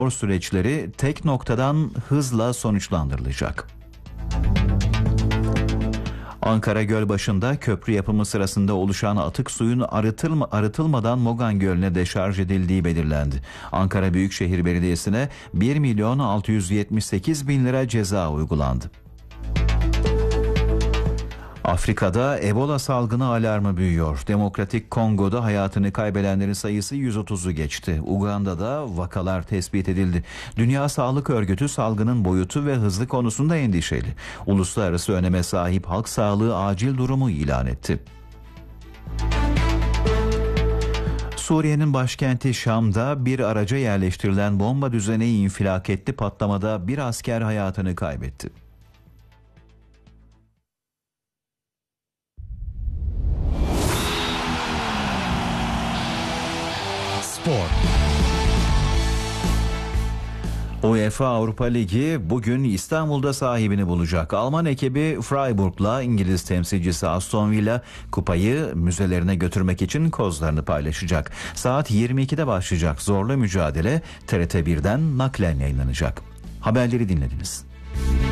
süreçleri tek noktadan hızla sonuçlandırılacak. Ankara Gölbaşı'nda köprü yapımı sırasında oluşan atık suyun arıtılmadan Mogan Gölü'ne deşarj edildiği belirlendi. Ankara Büyükşehir Belediyesi'ne 1.678.000 lira ceza uygulandı. Afrika'da Ebola salgını alarmı büyüyor. Demokratik Kongo'da hayatını kaybedenlerin sayısı 130'u geçti. Uganda'da vakalar tespit edildi. Dünya Sağlık Örgütü salgının boyutu ve hızı konusunda endişeli. Uluslararası öneme sahip halk sağlığı acil durumu ilan etti. Suriye'nin başkenti Şam'da bir araca yerleştirilen bomba düzeneği infilak etti. Patlamada bir asker hayatını kaybetti. Spor. UEFA Avrupa Ligi bugün İstanbul'da sahibini bulacak. Alman ekibi Freiburg'la İngiliz temsilcisi Aston Villa kupayı müzelerine götürmek için kozlarını paylaşacak. Saat 22'de başlayacak zorlu mücadele TRT 1'den naklen yayınlanacak. Haberleri dinlediniz.